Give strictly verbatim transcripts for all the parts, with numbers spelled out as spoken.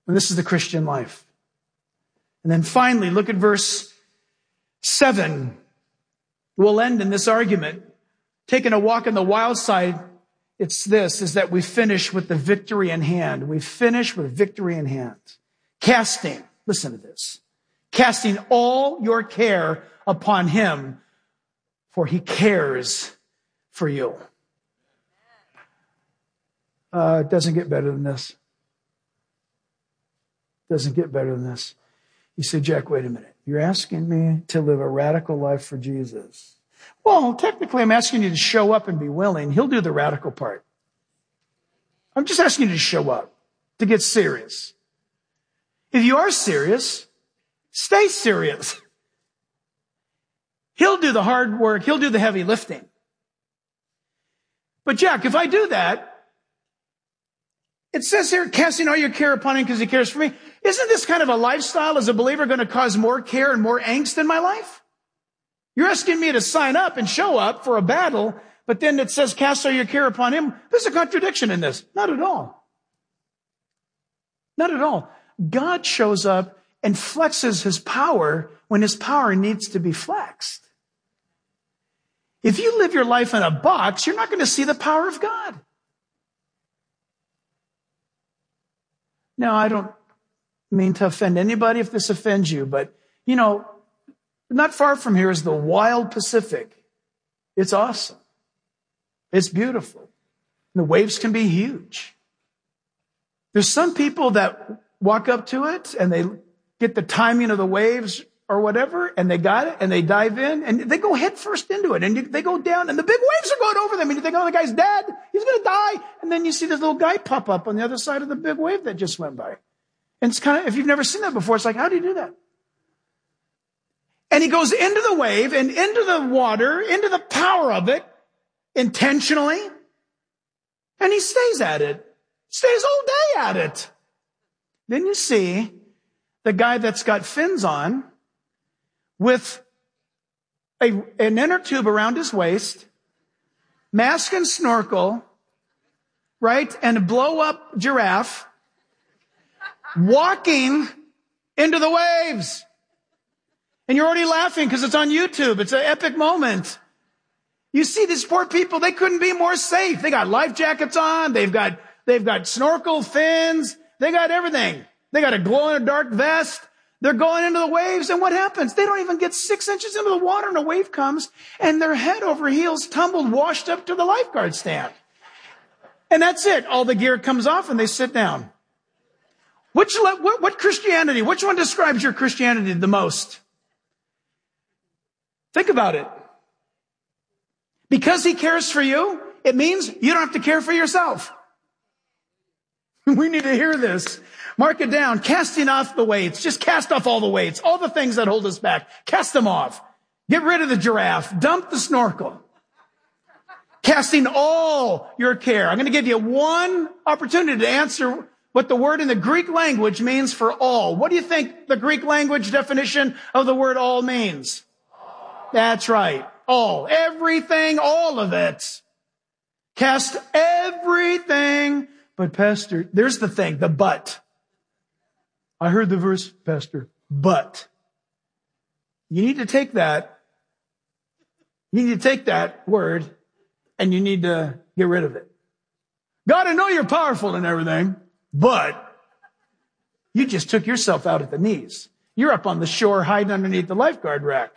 And this is the Christian life. And then finally, look at verse seven. We'll end in this argument. Taking a walk on the wild side, it's this, is that we finish with the victory in hand. We finish with victory in hand. Casting, listen to this. Casting all your care upon him, for he cares for you. Uh, it doesn't get better than this. Doesn't get better than this. You say, Jack, wait a minute. You're asking me to live a radical life for Jesus. Well, technically, I'm asking you to show up and be willing. He'll do the radical part. I'm just asking you to show up, to get serious. If you are serious, stay serious. He'll do the hard work. He'll do the heavy lifting. But Jack, if I do that, it says here, casting all your care upon him because he cares for me. Isn't this kind of a lifestyle as a believer going to cause more care and more angst in my life? You're asking me to sign up and show up for a battle, but then it says cast all your care upon him. There's a contradiction in this. Not at all. Not at all. God shows up and flexes his power when his power needs to be flexed. If you live your life in a box, you're not going to see the power of God. Now, I don't mean to offend anybody if this offends you, but, you know, not far from here is the wild Pacific. It's awesome. It's beautiful. The waves can be huge. There's some people that walk up to it and they get the timing of the waves or whatever, and they got it, and they dive in, and they go head first into it, and they go down, and the big waves are going over them, and you think, oh, the guy's dead. He's going to die. And then you see this little guy pop up on the other side of the big wave that just went by. And it's kind of, if you've never seen that before, it's like, how do you do that? And he goes into the wave and into the water, into the power of it, intentionally, and he stays at it. Stays all day at it. Then you see the guy that's got fins on with a, an inner tube around his waist, mask and snorkel, right? And a blow-up giraffe walking into the waves. And you're already laughing because it's on YouTube. It's an epic moment. You see these poor people, they couldn't be more safe. They got life jackets on. They've got, they've got snorkel fins. They got everything. They got a glow-in-the-dark vest. They're going into the waves, and what happens? They don't even get six inches into the water, and a wave comes, and they're head over heels, tumbled, washed up to the lifeguard stand. And that's it. All the gear comes off, and they sit down. Which, what, what Christianity, which one describes your Christianity the most? Think about it. Because he cares for you, it means you don't have to care for yourself. We need to hear this. Mark it down. Casting off the weights. Just cast off all the weights. All the things that hold us back. Cast them off. Get rid of the giraffe. Dump the snorkel. Casting all your care. I'm going to give you one opportunity to answer what the word in the Greek language means for all. What do you think the Greek language definition of the word all means? That's right. All. Everything, all of it. Cast everything. But Pastor, there's the thing, the but. I heard the verse, Pastor, but. You need to take that. You need to take that word and you need to get rid of it. God, I know you're powerful and everything, but you just took yourself out at the knees. You're up on the shore hiding underneath the lifeguard rack.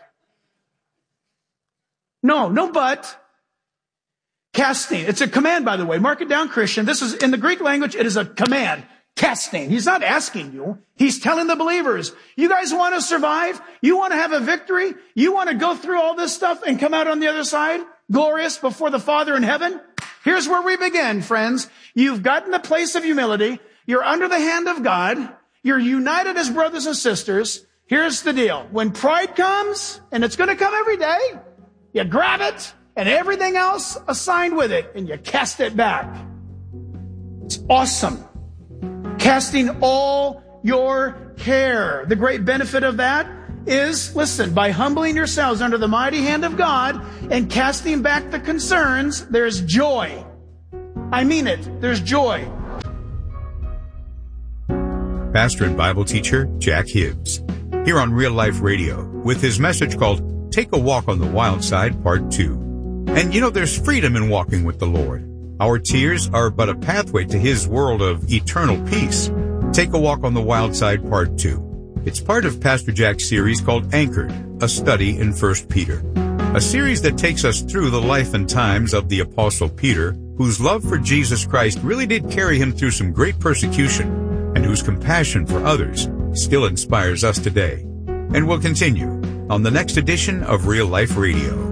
No, no but. Casting. It's a command, by the way. Mark it down, Christian. This is, in the Greek language, it is a command. Casting. He's not asking you. He's telling the believers, you guys want to survive? You want to have a victory? You want to go through all this stuff and come out on the other side glorious before the Father in heaven? Here's where we begin, friends. You've gotten the place of humility. You're under the hand of God. You're united as brothers and sisters. Here's the deal. When pride comes, and it's going to come every day, you grab it and everything else assigned with it, and you cast it back. It's awesome. Casting all your care. The great benefit of that is, listen, by humbling yourselves under the mighty hand of God and casting back the concerns, there's joy. I mean it. There's joy. pastor and Bible teacher Jack Hibbs, here on Real Life Radio with his message called Take a Walk on the Wild Side, Part two. And you know, there's freedom in walking with the Lord. Our tears are but a pathway to His world of eternal peace. Take a Walk on the Wild Side, Part two. It's part of Pastor Jack's series called Anchored, a study in First Peter. A series that takes us through the life and times of the Apostle Peter, whose love for Jesus Christ really did carry him through some great persecution, and whose compassion for others still inspires us today. And we'll continue on the next edition of Real Life Radio.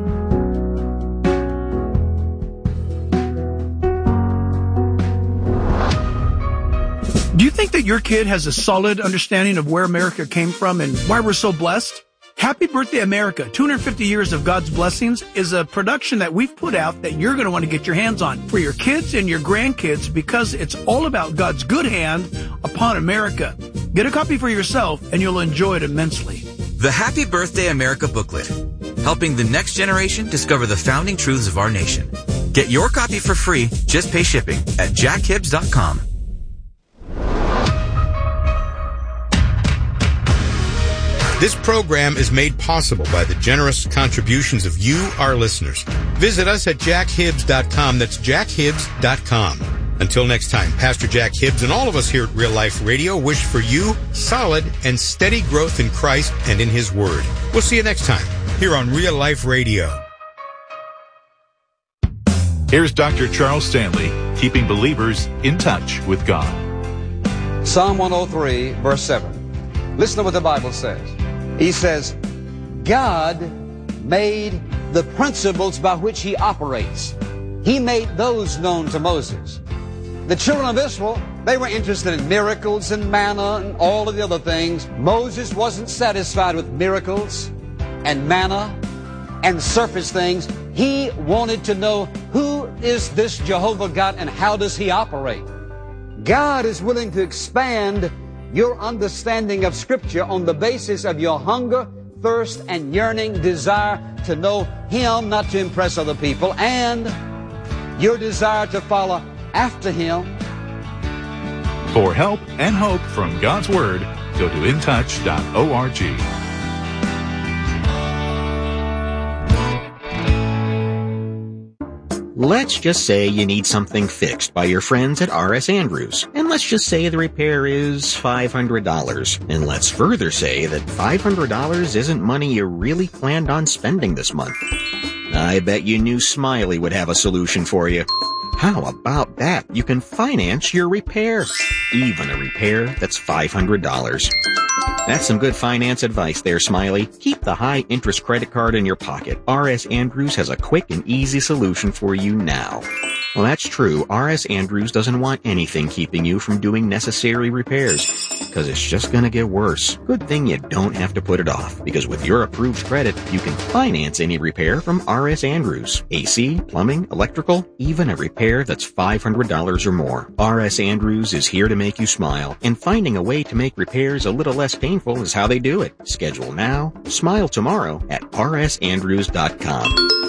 Do you think that your kid has a solid understanding of where America came from and why we're so blessed? Happy Birthday America, two hundred fifty years of God's Blessings, is a production that we've put out that you're going to want to get your hands on for your kids and your grandkids, because it's all about God's good hand upon America. Get a copy for yourself and you'll enjoy it immensely. The Happy Birthday America booklet, helping the next generation discover the founding truths of our nation. Get your copy for free. Just pay shipping at jack hibbs dot com. This program is made possible by the generous contributions of you, our listeners. Visit us at jack hibbs dot com. That's jack hibbs dot com. Until next time, Pastor Jack Hibbs and all of us here at Real Life Radio wish for you solid and steady growth in Christ and in His Word. We'll see you next time here on Real Life Radio. Here's Doctor Charles Stanley, keeping believers in touch with God. Psalm one oh three, verse seven. Listen to what the Bible says. He says, God made the principles by which He operates. He made those known to Moses. The children of Israel, they were interested in miracles and manna and all of the other things. Moses wasn't satisfied with miracles and manna and surface things. He wanted to know, who is this Jehovah God and how does He operate? God is willing to expand your understanding of Scripture on the basis of your hunger, thirst, and yearning desire to know Him, not to impress other people, and your desire to follow after Him. For help and hope from God's Word, go to in touch dot org. Let's just say you need something fixed by your friends at R S Andrews, and let's just say the repair is five hundred dollars. And let's further say that five hundred dollars isn't money you really planned on spending this month. I bet you knew Smiley would have a solution for you. How about that? You can finance your repair, even a repair that's five hundred dollars. That's some good finance advice there, Smiley. Keep the high-interest credit card in your pocket. R S Andrews has a quick and easy solution for you now. Well, that's true. R S Andrews doesn't want anything keeping you from doing necessary repairs, because it's just going to get worse. Good thing you don't have to put it off, because with your approved credit, you can finance any repair from R S Andrews. A C, plumbing, electrical, even a repair that's five hundred dollars or more. R S Andrews is here to make you smile, and finding a way to make repairs a little less painful is how they do it. Schedule now, smile tomorrow at r s andrews dot com.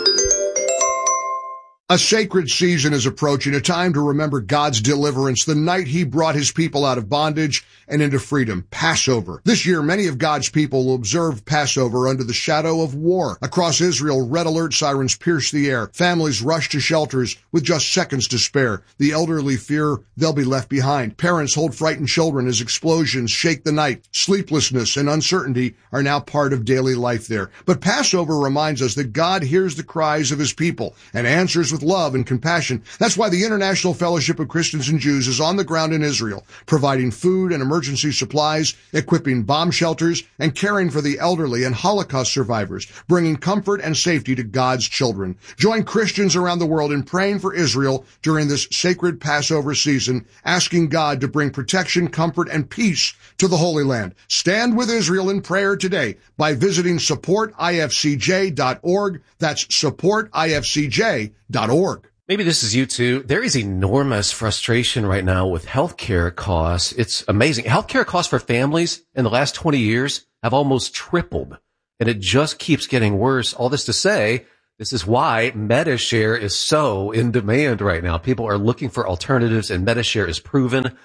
A sacred season is approaching, a time to remember God's deliverance, the night He brought His people out of bondage and into freedom, Passover. This year, many of God's people will observe Passover under the shadow of war. Across Israel, red alert sirens pierce the air. Families rush to shelters with just seconds to spare. The elderly fear they'll be left behind. Parents hold frightened children as explosions shake the night. Sleeplessness and uncertainty are now part of daily life there. But Passover reminds us that God hears the cries of His people and answers with love and compassion. That's why the International Fellowship of Christians and Jews is on the ground in Israel, providing food and emergency supplies, equipping bomb shelters, and caring for the elderly and Holocaust survivors, bringing comfort and safety to God's children. Join Christians around the world in praying for Israel during this sacred Passover season, asking God to bring protection, comfort, and peace to the Holy Land. Stand with Israel in prayer today by visiting support I F C J dot org. That's support I F C J dot org. Maybe this is you too. There is enormous frustration right now with healthcare costs. It's amazing. Healthcare costs for families in the last twenty years have almost tripled, and it just keeps getting worse. All this to say, this is why Medi-Share is so in demand right now. People are looking for alternatives, and Medi-Share is proven.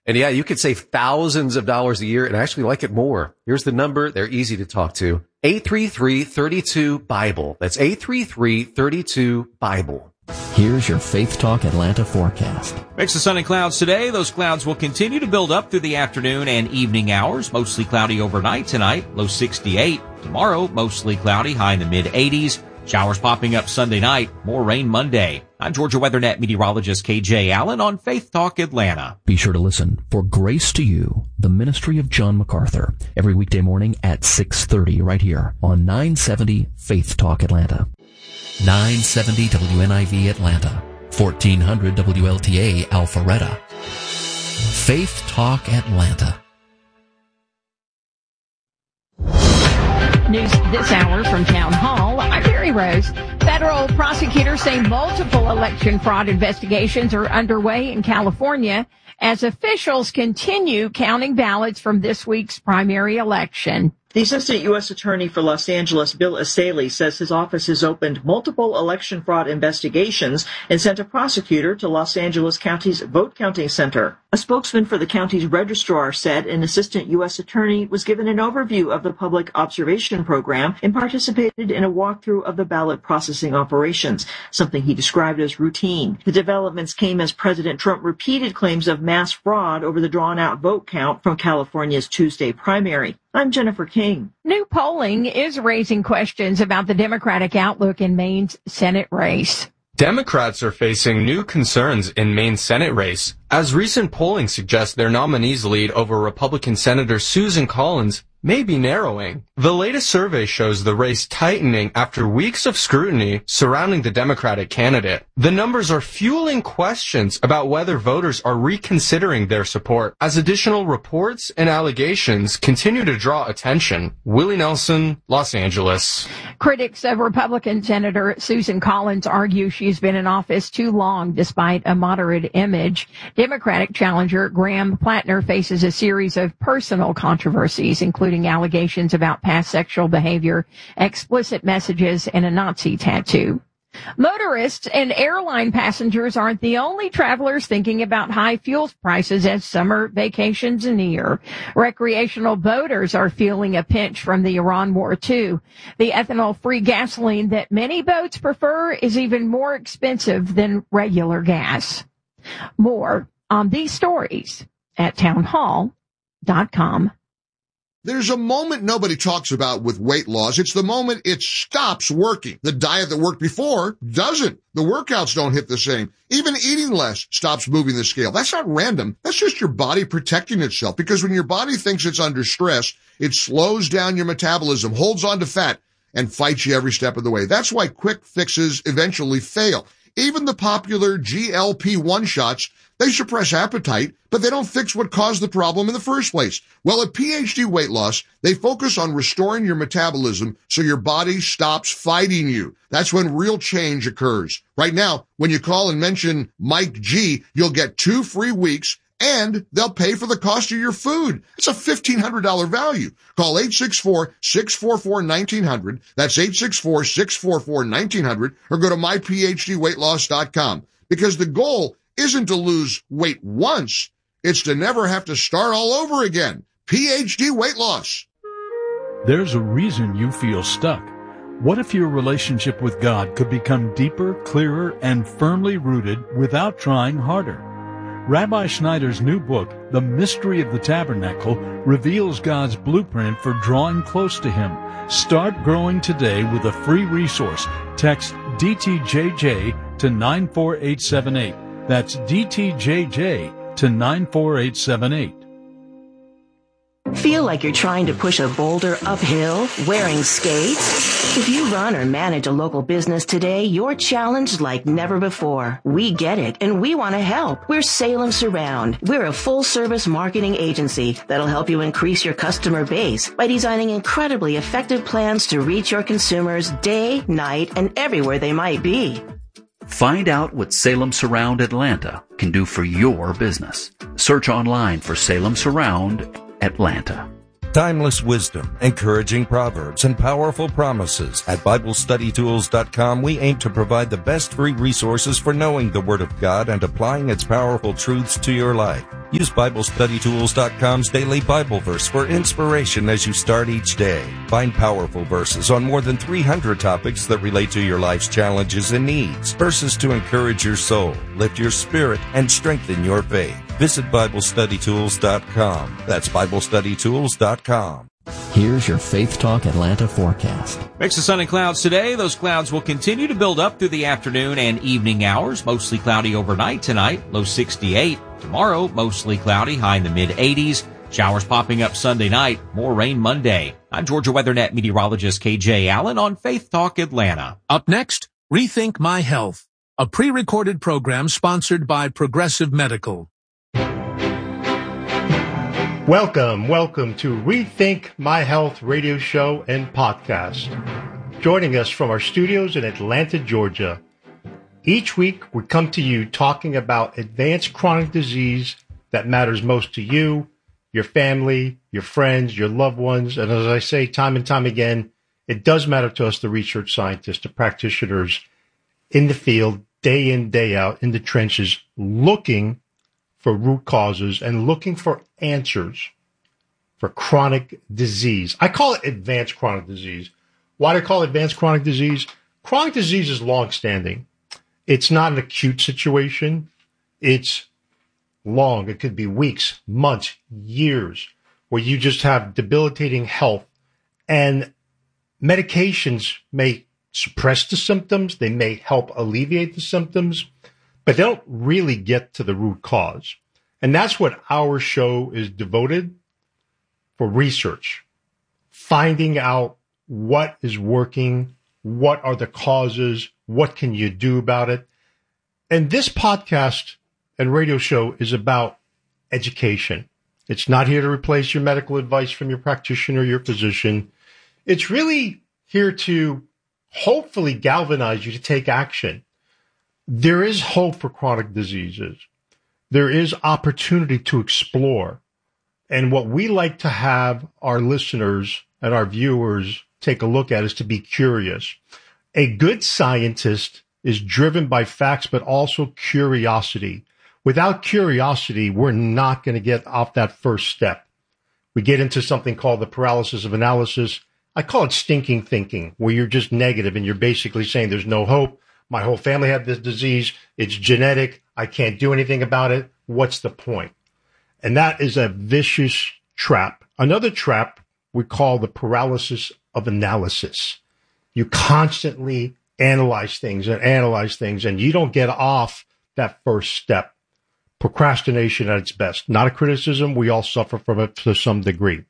And yeah, you could save thousands of dollars a year and actually like it more. Here's the number. They're easy to talk to. eight three three, three two, Bible. That's eight three three, three two, Bible. Here's your Faith Talk Atlanta forecast. Mix of sun and clouds today. Those clouds will continue to build up through the afternoon and evening hours. Mostly cloudy overnight tonight, low sixty-eight. Tomorrow, mostly cloudy, high in the mid eighties. Showers popping up Sunday night, more rain Monday. I'm Georgia WeatherNet meteorologist K J Allen on Faith Talk Atlanta. Be sure to listen for Grace to You, the ministry of John MacArthur, every weekday morning at six thirty right here on nine seventy Faith Talk Atlanta. nine seventy W N I V Atlanta, fourteen hundred W L T A Alpharetta. Faith Talk Atlanta. News this hour from Town Hall. I'm Mary Rose. Federal prosecutors say multiple election fraud investigations are underway in California as officials continue counting ballots from this week's primary election. The Assistant U S Attorney for Los Angeles, Bill Asaley, says his office has opened multiple election fraud investigations and sent a prosecutor to Los Angeles County's vote counting center. A spokesman for the county's registrar said an Assistant U S Attorney was given an overview of the public observation program and participated in a walkthrough of the ballot processing operations, something he described as routine. The developments came as President Trump repeated claims of mass fraud over the drawn-out vote count from California's Tuesday primary. I'm Jennifer King. New polling is raising questions about the Democratic outlook in Maine's Senate race. Democrats are facing new concerns in Maine's Senate race, as recent polling suggests their nominees' lead over Republican Senator Susan Collins may be narrowing. The latest survey shows the race tightening after weeks of scrutiny surrounding the Democratic candidate. The numbers are fueling questions about whether voters are reconsidering their support as additional reports and allegations continue to draw attention. Willie Nelson, Los Angeles. Critics of Republican Senator Susan Collins argue she's been in office too long despite a moderate image. Democratic challenger Graham Plattner faces a series of personal controversies, including allegations about past sexual behavior, explicit messages, and a Nazi tattoo. Motorists and airline passengers aren't the only travelers thinking about high fuel prices as summer vacations near. Recreational boaters are feeling a pinch from the Iran war, too. The ethanol-free gasoline that many boats prefer is even more expensive than regular gas. More on these stories at townhall dot com. There's a moment nobody talks about with weight loss. It's the moment it stops working. The diet that worked before doesn't. The workouts don't hit the same. Even eating less stops moving the scale. That's not random. That's just your body protecting itself. Because when your body thinks it's under stress, it slows down your metabolism, holds on to fat, and fights you every step of the way. That's why quick fixes eventually fail. Even the popular G L P one shots, they suppress appetite, but they don't fix what caused the problem in the first place. Well, at P H D Weight Loss, they focus on restoring your metabolism so your body stops fighting you. That's when real change occurs. Right now, when you call and mention Mike G, you'll get two free weeks, and they'll pay for the cost of your food. It's a fifteen hundred dollars value. Call eight six four, six four four, one nine zero zero. That's eight six four, six four four, one nine zero zero. Or go to my p h d weight loss dot com. Because the goal isn't to lose weight once. It's to never have to start all over again. P H D Weight Loss. There's a reason you feel stuck. What if your relationship with God could become deeper, clearer, and firmly rooted without trying harder? Rabbi Schneider's new book, The Mystery of the Tabernacle, reveals God's blueprint for drawing close to Him. Start growing today with a free resource. Text D T J J to nine four eight seven eight. That's D T J J to nine four eight seven eight. Feel like you're trying to push a boulder uphill wearing skates? If you run or manage a local business today, you're challenged like never before. We get it, and we want to help. We're Salem Surround. We're a full-service marketing agency that'll help you increase your customer base by designing incredibly effective plans to reach your consumers day, night, and everywhere they might be. Find out what Salem Surround Atlanta can do for your business. Search online for Salem Surround Atlanta. Timeless wisdom, encouraging proverbs, and powerful promises. At Bible Study Tools dot com, we aim to provide the best free resources for knowing the Word of God and applying its powerful truths to your life. Use Bible Study Tools dot com's daily Bible verse for inspiration as you start each day. Find powerful verses on more than three hundred topics that relate to your life's challenges and needs. Verses to encourage your soul, lift your spirit, and strengthen your faith. Visit Bible Study Tools dot com. That's Bible Study Tools dot com. Here's your Faith Talk Atlanta forecast. Mix of sun and clouds today. Those clouds will continue to build up through the afternoon and evening hours. Mostly cloudy overnight tonight, low sixty-eight. Tomorrow, mostly cloudy, high in the mid eighties. Showers popping up Sunday night, more rain Monday. I'm Georgia WeatherNet meteorologist K J Allen on Faith Talk Atlanta. Up next, Rethink My Health, a pre-recorded program sponsored by Progressive Medical. Welcome, welcome to Rethink My Health radio show and podcast. Joining us from our studios in Atlanta, Georgia. Each week, we come to you talking about advanced chronic disease that matters most to you, your family, your friends, your loved ones. And as I say time and time again, it does matter to us, the research scientists, the practitioners in the field, day in, day out, in the trenches, looking for root causes and looking for answers for chronic disease. I call it advanced chronic disease. Why do I call it advanced chronic disease? Chronic disease is long-standing. It's not an acute situation. It's long. It could be weeks, months, years, where you just have debilitating health. And medications may suppress the symptoms. They may help alleviate the symptoms, but they don't really get to the root cause. And that's what our show is devoted for: research, finding out what is working, what are the causes, what can you do about it. And this podcast and radio show is about education. It's not here to replace your medical advice from your practitioner, your physician. It's really here to hopefully galvanize you to take action. There is hope for chronic diseases. There is opportunity to explore. And what we like to have our listeners and our viewers take a look at is to be curious. A good scientist is driven by facts, but also curiosity. Without curiosity, we're not going to get off that first step. We get into something called the paralysis of analysis. I call it stinking thinking, where you're just negative and you're basically saying there's no hope. My whole family had this disease. It's genetic. I can't do anything about it. What's the point? And that is a vicious trap. Another trap we call the paralysis of analysis. You constantly analyze things and analyze things, and you don't get off that first step. Procrastination at its best. Not a criticism. We all suffer from it to some degree.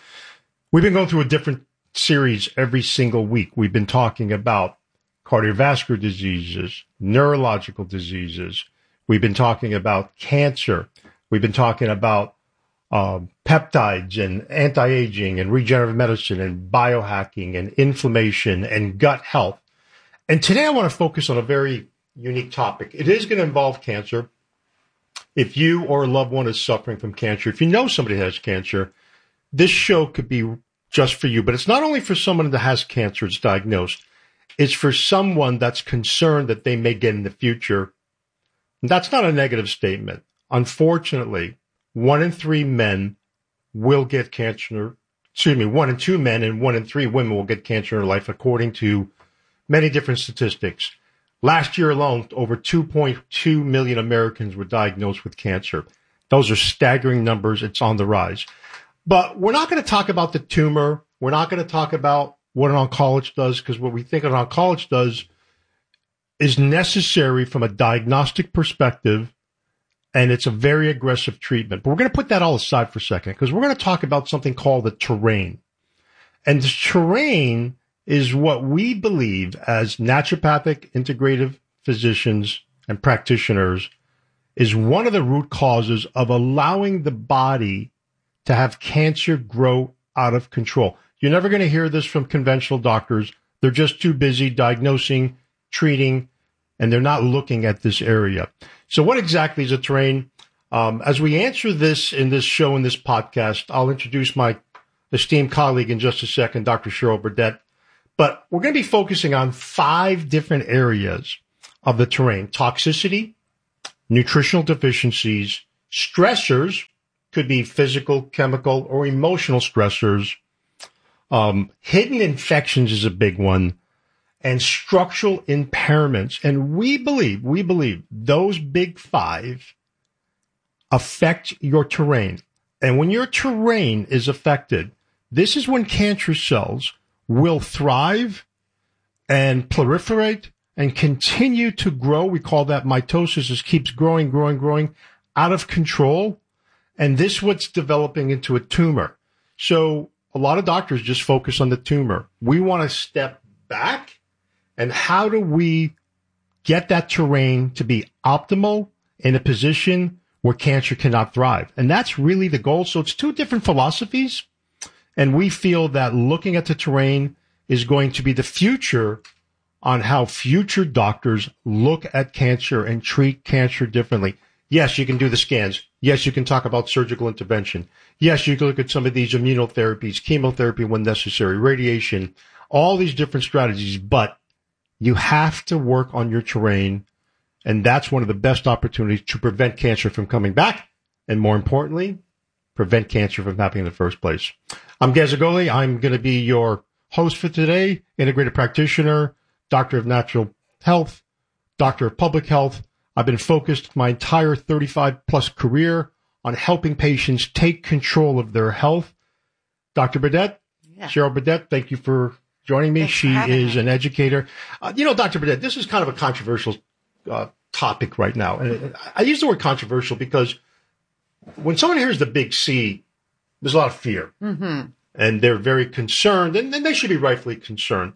We've been going through a different series every single week. We've been talking about cardiovascular diseases, neurological diseases. We've been talking about cancer. We've been talking about um, peptides and anti-aging and regenerative medicine and biohacking and inflammation and gut health. And today I want to focus on a very unique topic. It is going to involve cancer. If you or a loved one is suffering from cancer, if you know somebody that has cancer, this show could be just for you. But it's not only for someone that has cancer, it's diagnosed. It's for someone that's concerned that they may get in the future. And that's not a negative statement. Unfortunately, one in three men will get cancer. Excuse me, one in two men and one in three women will get cancer in their life, according to many different statistics. Last year alone, over two point two million Americans were diagnosed with cancer. Those are staggering numbers. It's on the rise. But we're not going to talk about the tumor. We're not going to talk about what an oncologist does, because what we think an oncologist does is necessary from a diagnostic perspective, and it's a very aggressive treatment. But we're going to put that all aside for a second, because we're going to talk about something called the terrain. And the terrain is what we believe as naturopathic integrative physicians and practitioners is one of the root causes of allowing the body to have cancer grow out of control. You're never going to hear this from conventional doctors. They're just too busy diagnosing, treating, and they're not looking at this area. So what exactly is a terrain? Um, as we answer this in this show, in this podcast, I'll introduce my esteemed colleague in just a second, Doctor Cheryl Burdett. But we're going to be focusing on five different areas of the terrain: toxicity, nutritional deficiencies, stressors, could be physical, chemical, or emotional stressors. Um, hidden infections is a big one, and structural impairments. And we believe, we believe those big five affect your terrain. And when your terrain is affected, this is when cancer cells will thrive and proliferate and continue to grow. We call that mitosis. It keeps growing, growing, growing out of control. And this is what's developing into a tumor. So a lot of doctors just focus on the tumor. We want to step back. And how do we get that terrain to be optimal in a position where cancer cannot thrive? And that's really the goal. So it's two different philosophies. And we feel that looking at the terrain is going to be the future on how future doctors look at cancer and treat cancer differently. Yes, you can do the scans. Yes, you can talk about surgical intervention. Yes, you can look at some of these immunotherapies, chemotherapy when necessary, radiation, all these different strategies, but you have to work on your terrain, and that's one of the best opportunities to prevent cancer from coming back, and more importantly, prevent cancer from happening in the first place. I'm Gez Agoli. I'm going to be your host for today, integrated practitioner, doctor of natural health, doctor of public health. I've been focused my entire thirty-five plus career on helping patients take control of their health. Doctor Burdett, yeah. Cheryl Burdett, thank you for joining me. Thanks she is me. An educator. Uh, you know, Doctor Burdett, this is kind of a controversial uh, topic right now. And I use the word controversial because when someone hears the big C, there's a lot of fear. Mm-hmm. And they're very concerned, and, and they should be rightfully concerned.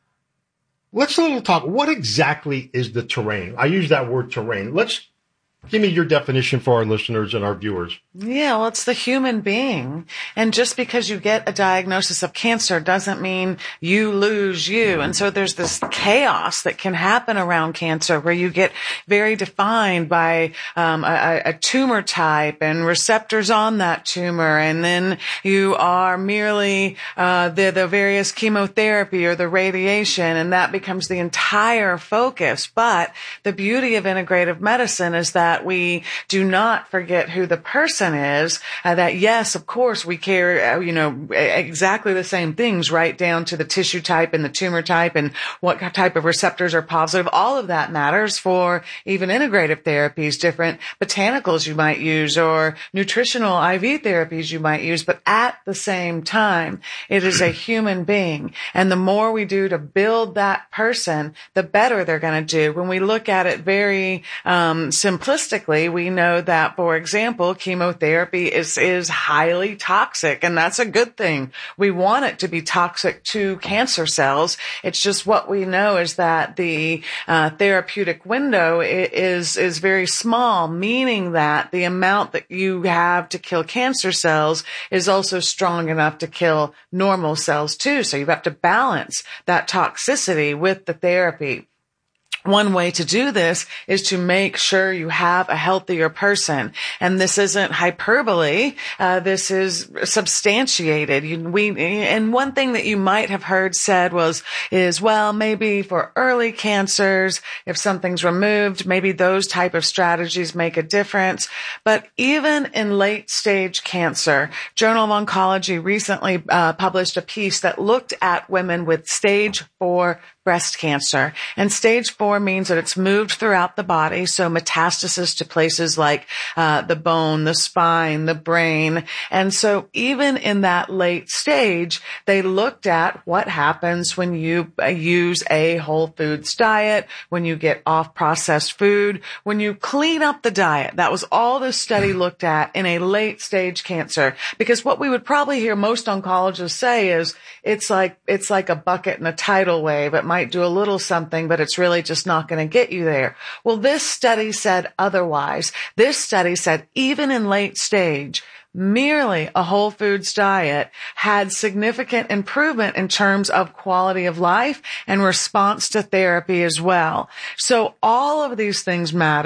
Let's a little talk. What exactly is the terrain? I use that word terrain. Let's give me your definition for our listeners and our viewers. Yeah, well, it's the human being. And just because you get a diagnosis of cancer doesn't mean you lose you. And so there's this chaos that can happen around cancer where you get very defined by um, a, a tumor type and receptors on that tumor. And then you are merely uh, the, the various chemotherapy or the radiation, and that becomes the entire focus. But the beauty of integrative medicine is that that we do not forget who the person is, uh, that yes, of course, we care, uh, you know, exactly the same things, right down to the tissue type and the tumor type and what type of receptors are positive. All of that matters for even integrative therapies, different botanicals you might use or nutritional I V therapies you might use. But at the same time, it is a human being. And the more we do to build that person, the better they're going to do. When we look at it very um, simplistically, we know that, for example, chemotherapy is, is highly toxic, and that's a good thing. We want it to be toxic to cancer cells. It's just what we know is that the uh, therapeutic window is, is very small, meaning that the amount that you have to kill cancer cells is also strong enough to kill normal cells too. So you have to balance that toxicity with the therapy. One way to do this is to make sure you have a healthier person. And this isn't hyperbole. Uh, this is substantiated. You, we, and one thing that you might have heard said was, is, well, maybe for early cancers, if something's removed, maybe those type of strategies make a difference. But even in late stage cancer, Journal of Oncology recently uh, published a piece that looked at women with stage four breast cancer. And stage four means that it's moved throughout the body, so metastasis to places like uh, the bone, the spine, the brain. And so even in that late stage, they looked at what happens when you uh, use a whole foods diet, when you get off processed food, when you clean up the diet. That was all this study looked at in a late stage cancer. Because what we would probably hear most oncologists say is, it's like, it's like a bucket and a tidal wave. It might do a little something, but it's really just not going to get you there. Well, this study said otherwise. This study said even in late stage, merely a whole foods diet had significant improvement in terms of quality of life and response to therapy as well. So all of these things matter.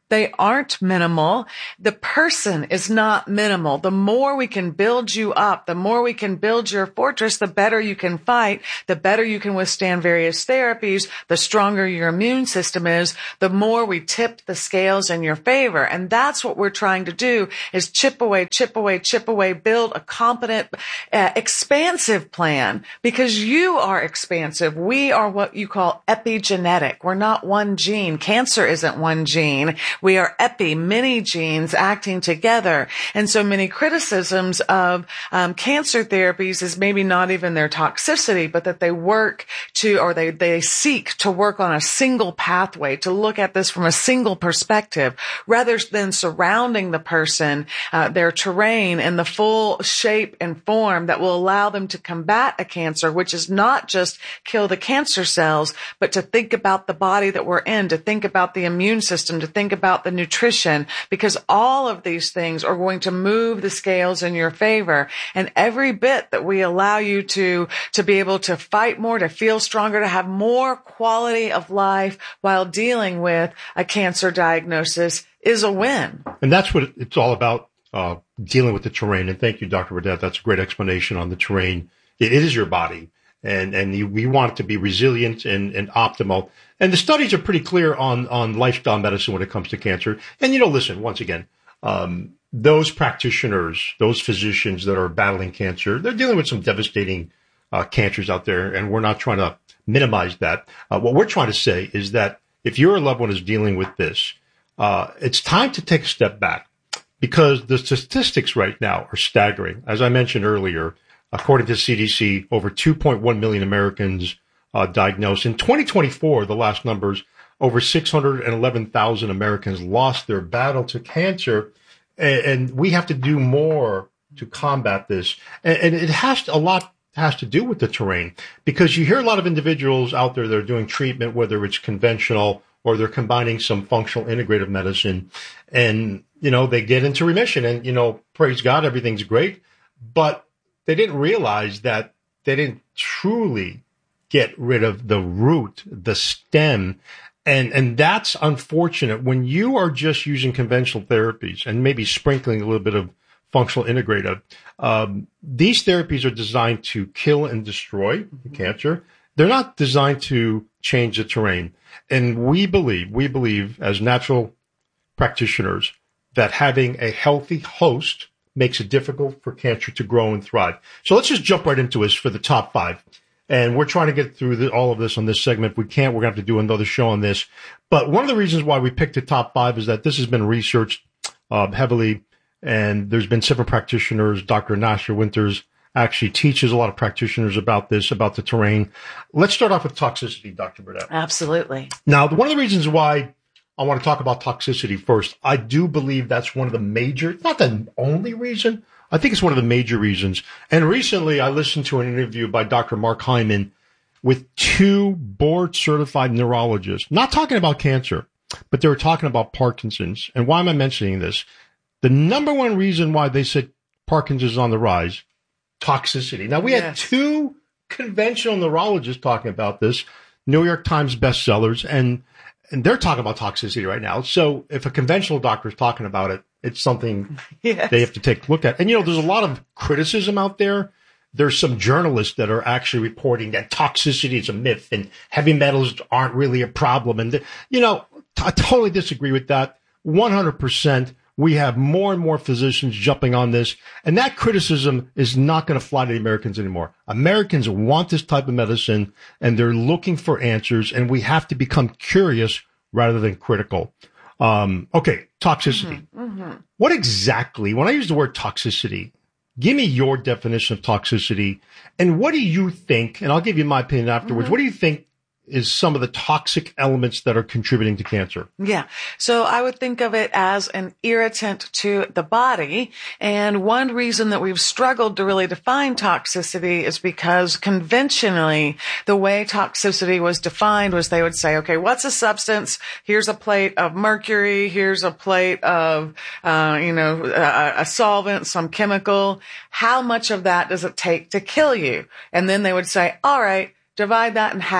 They aren't minimal. The person is not minimal. The more we can build you up, the more we can build your fortress, the better you can fight, the better you can withstand various therapies, the stronger your immune system is, the more we tip the scales in your favor. And that's what we're trying to do, is chip away, chip away, chip away, build a competent, uh, expansive plan, because you are expansive. We are what you call epigenetic. We're not one gene. Cancer isn't one gene. We are epi, many genes acting together. And so many criticisms of um, cancer therapies is maybe not even their toxicity, but that they work to, or they, they seek to work on a single pathway, to look at this from a single perspective, rather than surrounding the person, uh, their terrain, in the full shape and form that will allow them to combat a cancer, which is not just kill the cancer cells, but to think about the body that we're in, to think about the immune system, to think about the nutrition, because all of these things are going to move the scales in your favor. And every bit that we allow you to, to be able to fight more, to feel stronger, to have more quality of life while dealing with a cancer diagnosis is a win. And that's what it's all about, uh, dealing with the terrain. And thank you, Doctor Burdett. That's a great explanation on the terrain. It, it is your body. And, and you, we want it to be resilient and, and optimal. And the studies are pretty clear on, on lifestyle medicine when it comes to cancer. And, you know, listen, once again, um, those practitioners, those physicians that are battling cancer, they're dealing with some devastating, uh, cancers out there. And we're not trying to minimize that. Uh, what we're trying to say is that if your loved one is dealing with this, uh, it's time to take a step back, because the statistics right now are staggering. As I mentioned earlier, according to C D C, over two point one million Americans uh, diagnosed. In twenty twenty-four, the last numbers, over six hundred eleven thousand Americans lost their battle to cancer. And, and we have to do more to combat this. And, and it has to, a lot has to do with the terrain, because you hear a lot of individuals out there that are doing treatment, whether it's conventional or they're combining some functional integrative medicine, and, you know, they get into remission, and, you know, praise God, everything's great. But they didn't realize that they didn't truly get rid of the root, the stem. And, and that's unfortunate when you are just using conventional therapies and maybe sprinkling a little bit of functional integrative. Um, these therapies are designed to kill and destroy the cancer. They're not designed to change the terrain. And we believe, we believe as natural practitioners that having a healthy host makes it difficult for cancer to grow and thrive. So let's just jump right into this for the top five. And we're trying to get through the, all of this on this segment. If we can't, we're going to have to do another show on this. But one of the reasons why we picked the top five is that this has been researched uh, heavily, and there's been several practitioners. Doctor Nasha Winters actually teaches a lot of practitioners about this, about the terrain. Let's start off with toxicity, Doctor Burdett. Absolutely. Now, one of the reasons why I want to talk about toxicity first, I do believe that's one of the major, not the only reason, I think it's one of the major reasons. And recently I listened to an interview by Doctor Mark Hyman with two board certified neurologists, not talking about cancer, but they were talking about Parkinson's. And why am I mentioning this? The number one reason why they said Parkinson's is on the rise, toxicity. Now, we yes. had two conventional neurologists talking about this, New York Times bestsellers, and and they're talking about toxicity right now. So if a conventional doctor is talking about it, it's something yes. they have to take a look at. And, you know, there's a lot of criticism out there. There's some journalists that are actually reporting that toxicity is a myth and heavy metals aren't really a problem. And, you know, I totally disagree with that. one hundred percent. We have more and more physicians jumping on this, and that criticism is not going to fly to the Americans anymore. Americans want this type of medicine, and they're looking for answers, and we have to become curious rather than critical. Um, okay, toxicity. Mm-hmm, mm-hmm. What exactly, when I use the word toxicity, give me your definition of toxicity, and what do you think, and I'll give you my opinion afterwards, mm-hmm. what do you think is some of the toxic elements that are contributing to cancer? Yeah. So I would think of it as an irritant to the body. And one reason that we've struggled to really define toxicity is because conventionally the way toxicity was defined was they would say, okay, what's a substance? Here's a plate of mercury. Here's a plate of, uh, you know, a, a solvent, some chemical. How much of that does it take to kill you? And then they would say, all right, divide that in half.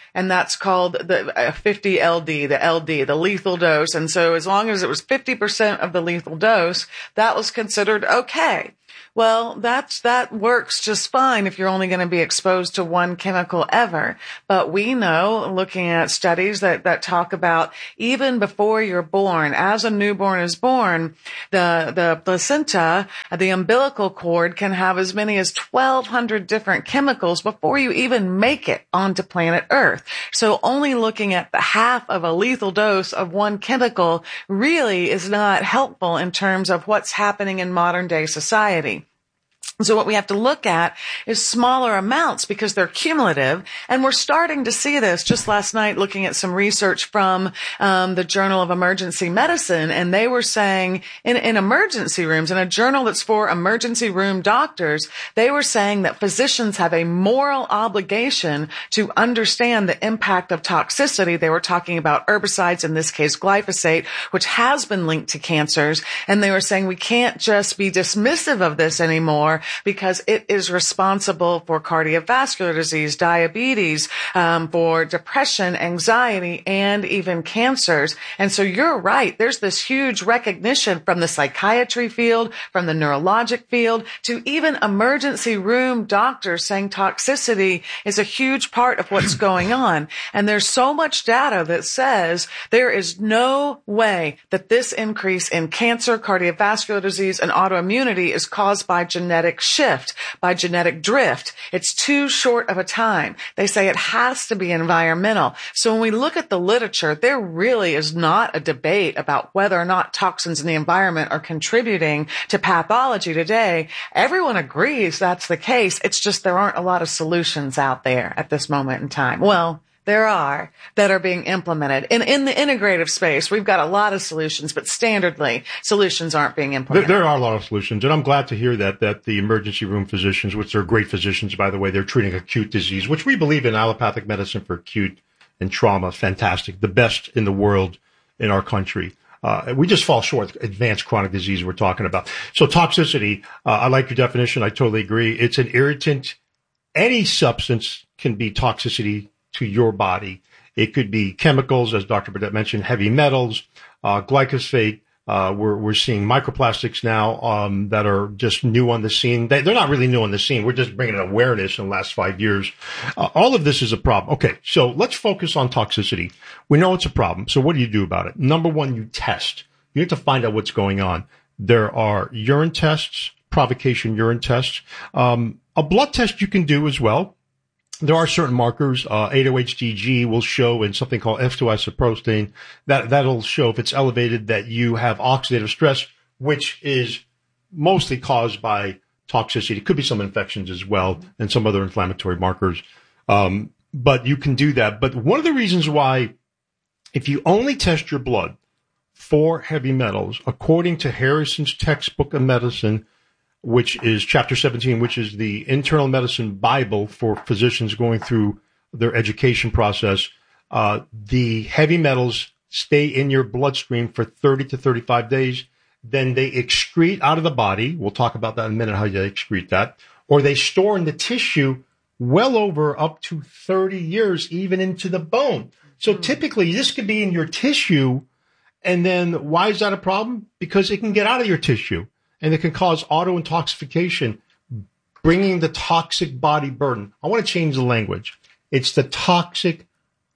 And that's called the uh, fifty L D, the L D, the lethal dose. And so as long as it was fifty percent of the lethal dose, that was considered okay. Well, that's, that works just fine if you're only going to be exposed to one chemical ever. But we know, looking at studies that, that talk about even before you're born, as a newborn is born, the, the placenta, the umbilical cord can have as many as twelve hundred different chemicals before you even make it onto planet Earth. So only looking at the half of a lethal dose of one chemical really is not helpful in terms of what's happening in modern day society. So what we have to look at is smaller amounts because they're cumulative. And we're starting to see this just last night looking at some research from um, the Journal of Emergency Medicine. And they were saying in, in emergency rooms, in a journal that's for emergency room doctors, they were saying that physicians have a moral obligation to understand the impact of toxicity. They were talking about herbicides, in this case glyphosate, which has been linked to cancers. And they were saying we can't just be dismissive of this anymore, because it is responsible for cardiovascular disease, diabetes, um, for depression, anxiety, and even cancers. And so you're right. There's this huge recognition from the psychiatry field, from the neurologic field, to even emergency room doctors saying toxicity is a huge part of what's going on. And there's so much data that says there is no way that this increase in cancer, cardiovascular disease, and autoimmunity is caused by genetic shift, by genetic drift. It's too short of a time. They say it has to be environmental. So when we look at the literature, there really is not a debate about whether or not toxins in the environment are contributing to pathology today. Everyone agrees that's the case. It's just there aren't a lot of solutions out there at this moment in time. Well, there are that are being implemented. In, in the integrative space, we've got a lot of solutions, but standardly, solutions aren't being implemented. There, there are a lot of solutions, and I'm glad to hear that, that the emergency room physicians, which are great physicians, by the way, they're treating acute disease, which we believe in allopathic medicine for acute and trauma. Fantastic. The best in the world in our country. Uh, we just fall short. Advanced chronic disease we're talking about. So toxicity, uh, I like your definition. I totally agree. It's an irritant. Any substance can be toxicity to your body. It could be chemicals, as Doctor Burdett mentioned, heavy metals, uh, glyphosate. Uh, we're, we're seeing microplastics now, um, that are just new on the scene. They, they're not really new on the scene. We're just bringing awareness in the last five years. Uh, all of this is a problem. Okay. So let's focus on toxicity. We know it's a problem. So what do you do about it? Number one, you test. You have to find out what's going on. There are urine tests, provocation urine tests. Um, a blood test you can do as well. There are certain markers. Uh, eight oh H D G will show in something called F two isoprostane. That, that'll show if it's elevated that you have oxidative stress, which is mostly caused by toxicity. It could be some infections as well and some other inflammatory markers. Um, but you can do that. But one of the reasons why, if you only test your blood for heavy metals, according to Harrison's Textbook of Medicine, which is chapter seventeen, which is the internal medicine Bible for physicians going through their education process. Uh, the heavy metals stay in your bloodstream for thirty to thirty-five days. Then they excrete out of the body. We'll talk about that in a minute, how they excrete that. Or they store in the tissue well over up to thirty years, even into the bone. So typically this could be in your tissue. And then why is that a problem? Because it can get out of your tissue. And it can cause autointoxication, bringing the toxic body burden. I want to change the language. It's the toxic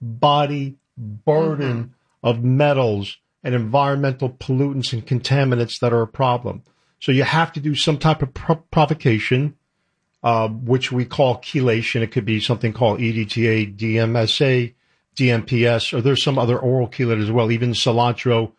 body burden mm-hmm. of metals and environmental pollutants and contaminants that are a problem. So you have to do some type of pro- provocation, uh, which we call chelation. It could be something called E D T A, D M S A, D M P S, or there's some other oral chelators as well, even cilantro.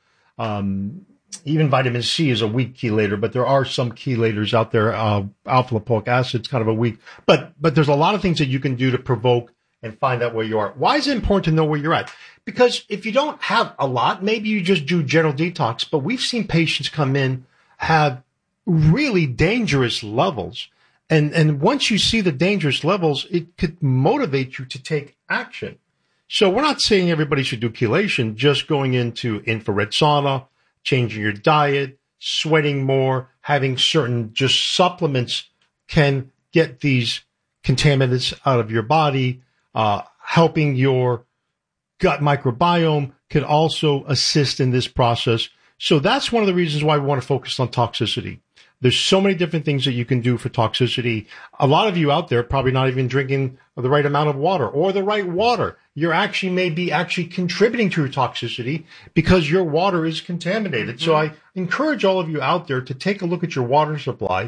Um, Even vitamin C is a weak chelator, but there are some chelators out there. Uh, alpha lipoic acid is kind of a weak, but, but there's a lot of things that you can do to provoke and find out where you are. Why is it important to know where you're at? Because if you don't have a lot, maybe you just do general detox, but we've seen patients come in, have really dangerous levels. And, and once you see the dangerous levels, it could motivate you to take action. So we're not saying everybody should do chelation, just going into infrared sauna, changing your diet, sweating more, having certain just supplements can get these contaminants out of your body. Uh, helping your gut microbiome could also assist in this process. So that's one of the reasons why we want to focus on toxicity. There's so many different things that you can do for toxicity. A lot of you out there probably not even drinking the right amount of water or the right water. You're actually may be actually contributing to your toxicity because your water is contaminated. Mm-hmm. So I encourage all of you out there to take a look at your water supply.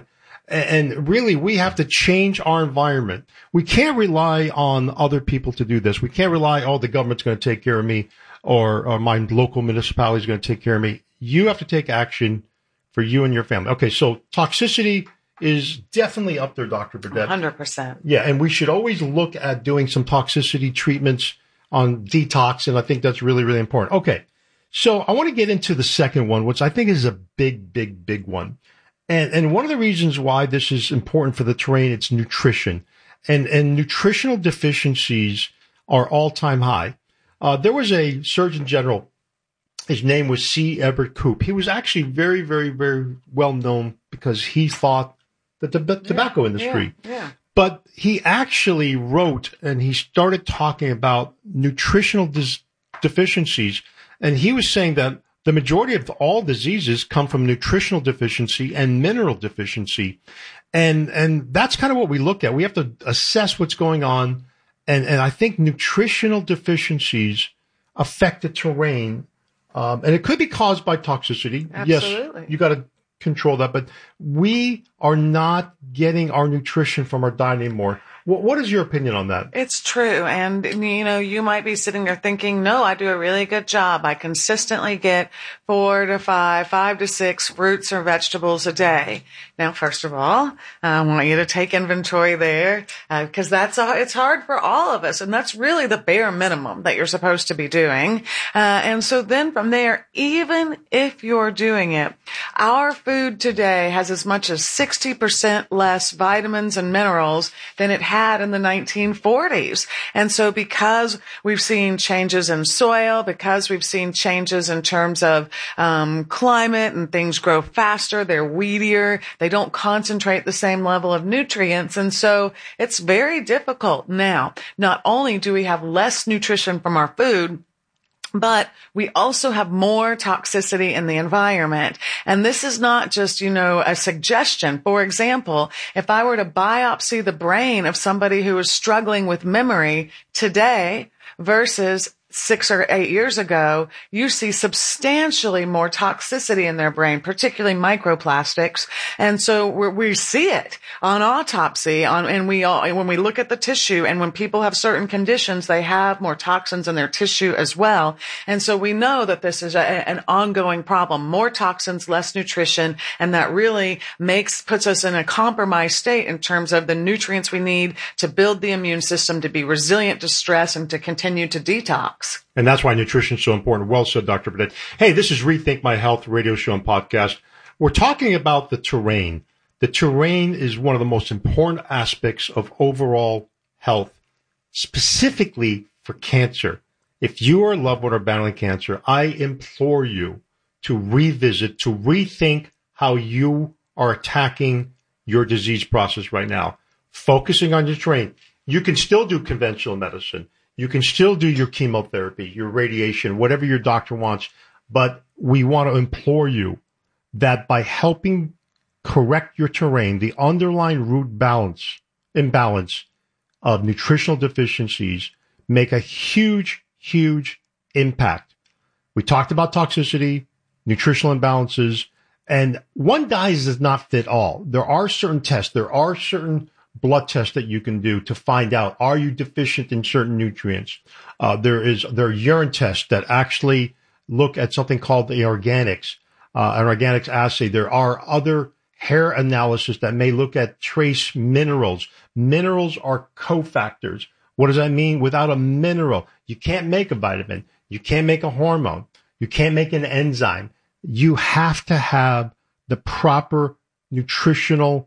And really, we have to change our environment. We can't rely on other people to do this. We can't rely, oh, the government's going to take care of me or, or my local municipality is going to take care of me. You have to take action for you and your family. Okay, so toxicity is definitely up there, Doctor Burdett. one hundred percent. Yeah, and we should always look at doing some toxicity treatments on detox, and I think that's really, really important. Okay, so I want to get into the second one, which I think is a big, big, big one. And and one of the reasons why this is important for the terrain, it's nutrition. And, and nutritional deficiencies are all-time high. Uh, there was a Surgeon General. His name was C. Everett Koop. He was actually very, very, very well known because he fought the t- tobacco yeah, industry. Yeah, yeah. But he actually wrote and he started talking about nutritional dis- deficiencies. And he was saying that the majority of all diseases come from nutritional deficiency and mineral deficiency. And, and that's kind of what we look at. We have to assess what's going on. And, and I think nutritional deficiencies affect the terrain. Um, and it could be caused by toxicity. Absolutely. Yes, you got to control that. But we are not getting our nutrition from our diet anymore. What, what is your opinion on that? It's true. And, you know, you might be sitting there thinking, no, I do a really good job. I consistently get four to five, five to six fruits or vegetables a day. Now, first of all, I want you to take inventory there because uh, that's a, it's hard for all of us. And that's really the bare minimum that you're supposed to be doing. Uh, and so then from there, even if you're doing it, our food today has as much as sixty percent less vitamins and minerals than it had in the nineteen forties. And so because we've seen changes in soil, because we've seen changes in terms of um, climate and things grow faster, they're weedier, they don't concentrate the same level of nutrients. And so it's very difficult now. Not only do we have less nutrition from our food, but we also have more toxicity in the environment. And this is not just, you know, a suggestion. For example, if I were to biopsy the brain of somebody who is struggling with memory today versus six or eight years ago, you see substantially more toxicity in their brain, particularly microplastics. And so we're, we see it on autopsy, on, and we all, when we look at the tissue, and when people have certain conditions, they have more toxins in their tissue as well. And so we know that this is a, an ongoing problem, more toxins, less nutrition, and that really makes, puts us in a compromised state in terms of the nutrients we need to build the immune system, to be resilient to stress, and to continue to detox. And that's why nutrition is so important. Well said, Doctor Burdett. Hey, this is Rethink My Health radio show and podcast. We're talking about the terrain. The terrain is one of the most important aspects of overall health, specifically for cancer. If you or a loved one are battling cancer, I implore you to revisit, to rethink how you are attacking your disease process right now. Focusing on your terrain. You can still do conventional medicine. You can still do your chemotherapy, your radiation, whatever your doctor wants. But we want to implore you that by helping correct your terrain, the underlying root balance, imbalance of nutritional deficiencies make a huge, huge impact. We talked about toxicity, nutritional imbalances, and one diet does not fit all. There are certain tests. There are certain blood tests that you can do to find out, are you deficient in certain nutrients? Uh, there is, there are urine tests that actually look at something called the organics, uh, an organics assay. There are other hair analysis that may look at trace minerals. Minerals are cofactors. What does that mean? Without a mineral, you can't make a vitamin. You can't make a hormone. You can't make an enzyme. You have to have the proper nutritional,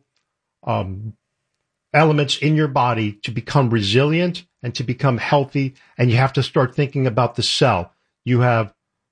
um, elements in your body to become resilient and to become healthy. And you have to start thinking about the cell. You have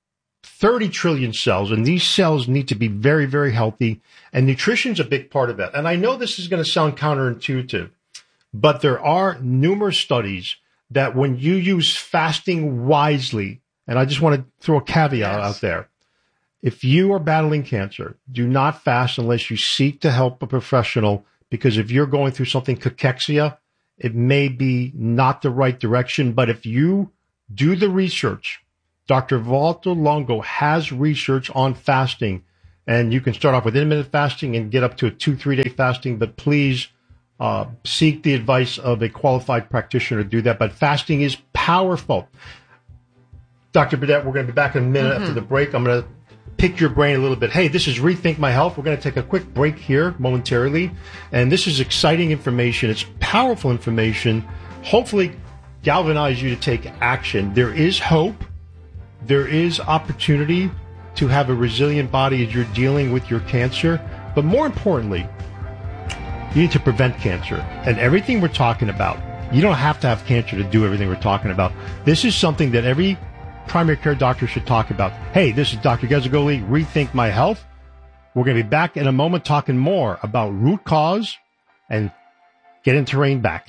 thirty trillion cells, and these cells need to be very, very healthy. And nutrition is a big part of that. And I know this is going to sound counterintuitive, but there are numerous studies that when you use fasting wisely, and I just want to throw a caveat yes. out there. If you are battling cancer, do not fast unless you seek to help a professional, because if you're going through something cachexia, it may be not the right direction. But if you do the research, Doctor Walter Longo has research on fasting, and you can start off with intermittent fasting and get up to a two, three-day fasting, but please uh, seek the advice of a qualified practitioner to do that. But fasting is powerful. Doctor Burdett, we're going to be back in a minute mm-hmm. after the break. I'm going to pick your brain a little bit. Hey, this is Rethink My Health. We're going to take a quick break here momentarily, and this is exciting information. It's powerful information. Hopefully galvanize you to take action. There is hope. There is opportunity to have a resilient body as you're dealing with your cancer. But more importantly, you need to prevent cancer. And everything we're talking about, you don't have to have cancer to do everything we're talking about. This is something that every primary care doctor should talk about. Hey, this is Doctor Gazzagoli, Rethink My Health. We're going to be back in a moment talking more about root cause and getting terrain back.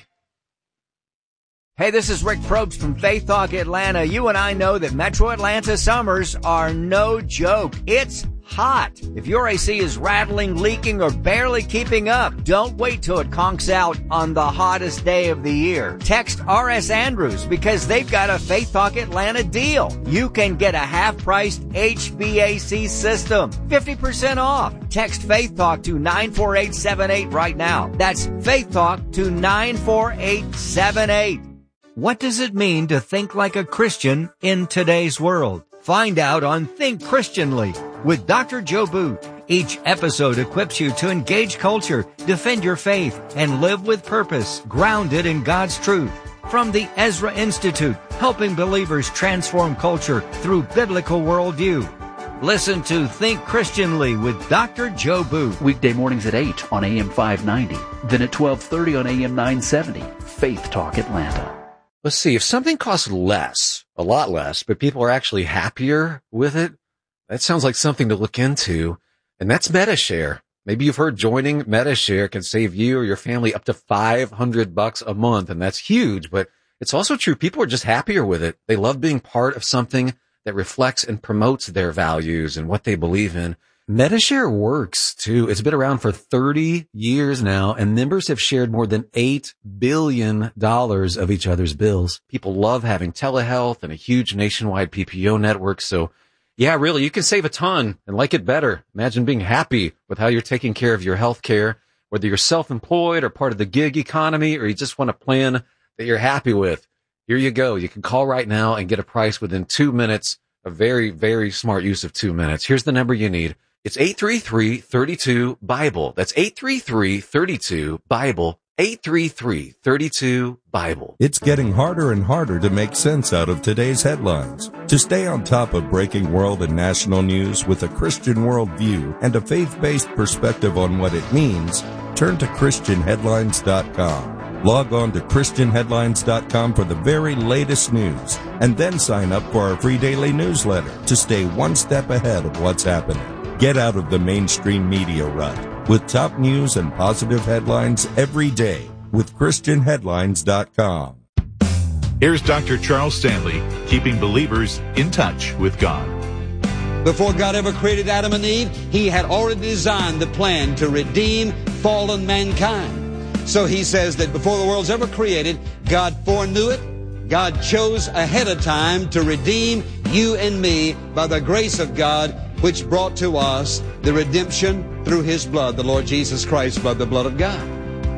Hey, this is Rick Probst from Faith Talk Atlanta. You and I know that Metro Atlanta summers are no joke. It's hot. If your A C is rattling, leaking, or barely keeping up, don't wait till it conks out on the hottest day of the year. Text R S Andrews because they've got a Faith Talk Atlanta deal. You can get a half-priced H V A C system, fifty percent off. Text Faith Talk to nine four eight seven eight right now. That's Faith Talk to nine four eight seven eight. What does it mean to think like a Christian in today's world? Find out on Think Christianly with Doctor Joe Booth. Each episode equips you to engage culture, defend your faith, and live with purpose, grounded in God's truth. From the Ezra Institute, helping believers transform culture through biblical worldview. Listen to Think Christianly with Doctor Joe Booth. Weekday mornings at eight on A M five ninety. Then at twelve thirty on A M nine seventy. Faith Talk Atlanta. Let's see, if something costs less, a lot less, but people are actually happier with it, that sounds like something to look into. And that's Medi-Share. Maybe you've heard joining Medi-Share can save you or your family up to five hundred bucks a month. And that's huge, but it's also true. People are just happier with it. They love being part of something that reflects and promotes their values and what they believe in. Medi-Share works too. It's been around for thirty years now, and members have shared more than eight billion dollars of each other's bills. People love having telehealth and a huge nationwide P P O network. So yeah, really, you can save a ton and like it better. Imagine being happy with how you're taking care of your health care, whether you're self-employed or part of the gig economy, or you just want a plan that you're happy with. Here you go. You can call right now and get a price within two minutes. A very, very smart use of two minutes. Here's the number you need. It's eight three three, three two, Bible. That's eight three three, three two, Bible. eight three three, three two, Bible. It's getting harder and harder to make sense out of today's headlines. To stay on top of breaking world and national news with a Christian worldview and a faith-based perspective on what it means, turn to Christian Headlines dot com. Log on to Christian Headlines dot com for the very latest news, and then sign up for our free daily newsletter to stay one step ahead of what's happening. Get out of the mainstream media rut with top news and positive headlines every day with Christian Headlines dot com. Here's Doctor Charles Stanley, keeping believers in touch with God. Before God ever created Adam and Eve, He had already designed the plan to redeem fallen mankind. So He says that before the world's ever created, God foreknew it. God chose ahead of time to redeem you and me by the grace of God, which brought to us the redemption through His blood, the Lord Jesus Christ, by the blood of God.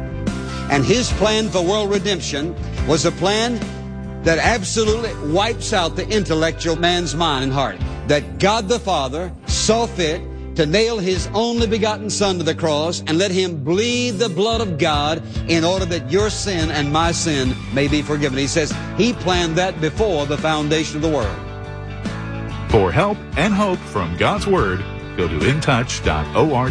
And His plan for world redemption was a plan that absolutely wipes out the intellectual man's mind and heart. That God the Father saw fit to nail His only begotten Son to the cross and let Him bleed the blood of God in order that your sin and my sin may be forgiven. He says He planned that before the foundation of the world. For help and hope from God's Word, go to in touch dot org.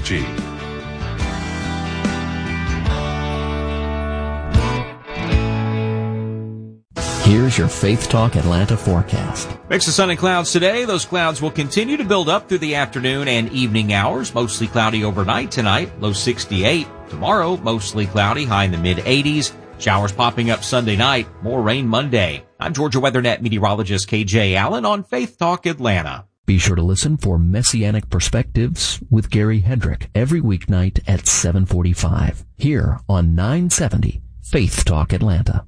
Here's your Faith Talk Atlanta forecast. Mix of sun and clouds today. Those clouds will continue to build up through the afternoon and evening hours. Mostly cloudy overnight tonight, low sixty-eight. Tomorrow, mostly cloudy, high in the mid eighties. Showers popping up Sunday night, more rain Monday. I'm Georgia WeatherNet meteorologist K J Allen on Faith Talk Atlanta. Be sure to listen for Messianic Perspectives with Gary Hedrick every weeknight at seven forty-five here on nine seventy Faith Talk Atlanta.